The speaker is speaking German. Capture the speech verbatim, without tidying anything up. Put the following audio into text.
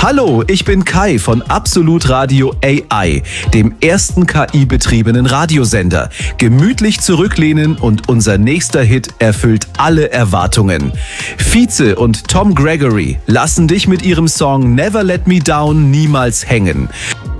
Hallo, ich bin Kai von Absolut Radio A I, dem ersten K I-betriebenen Radiosender. Gemütlich zurücklehnen und unser nächster Hit erfüllt alle Erwartungen. Fize und Tom Gregory lassen dich mit ihrem Song Never Let Me Down niemals hängen.